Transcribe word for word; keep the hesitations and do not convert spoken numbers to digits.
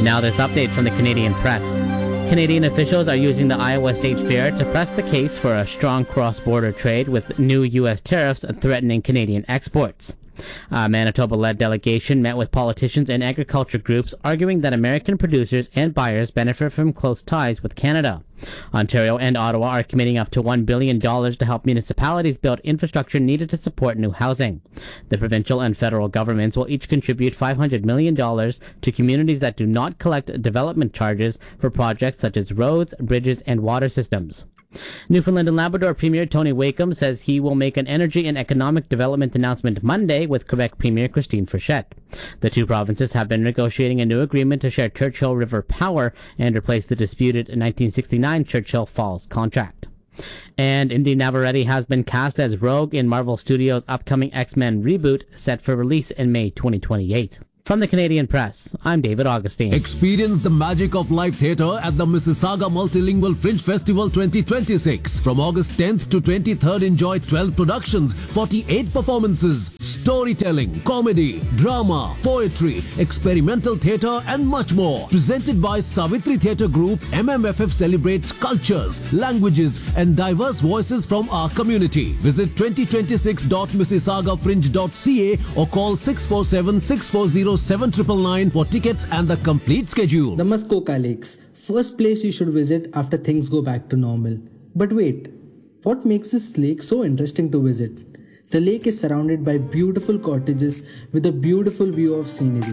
Now this update from the Canadian Press. Canadian officials are using the Iowa State Fair to press the case for a strong cross-border trade with new U S tariffs threatening Canadian exports. A Manitoba-led delegation met with politicians and agriculture groups arguing that American producers and buyers benefit from close ties with Canada. Ontario and Ottawa are committing up to one billion dollars to help municipalities build infrastructure needed to support new housing. The provincial and federal governments will each contribute five hundred million dollars to communities that do not collect development charges for projects such as roads, bridges, and water systems. Newfoundland and Labrador Premier Tony Wakeham says he will make an energy and economic development announcement Monday with Quebec Premier Christine Frechette. The two provinces have been negotiating a new agreement to share Churchill River power and replace the disputed nineteen sixty-nine Churchill Falls contract. And Indy Navarrete has been cast as Rogue in Marvel Studios' upcoming X-Men reboot set for release in May twenty twenty-eight. From the Canadian Press, I'm David Augustine. Experience the magic of live theatre at the Mississauga Multilingual Fringe Festival twenty twenty-six. From August tenth to twenty-third, enjoy twelve productions, forty-eight performances, storytelling, comedy, drama, poetry, experimental theatre and much more. Presented by Savitri Theatre Group, M M F F celebrates cultures, languages and diverse voices from our community. Visit twenty twenty-six dot mississauga fringe dot c a or call six four seven, six four zero, seven nine nine for tickets and the complete schedule. The Muskoka Lakes, first place you should visit after things go back to normal. But wait, what makes this lake so interesting to visit? The lake is surrounded by beautiful cottages with a beautiful view of scenery.